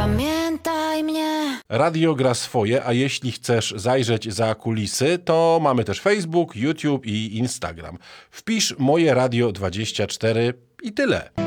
Zapamiętaj mnie. Radio gra swoje, a jeśli chcesz zajrzeć za kulisy, to mamy też Facebook, YouTube i Instagram. Wpisz Moje Radio 24 i tyle.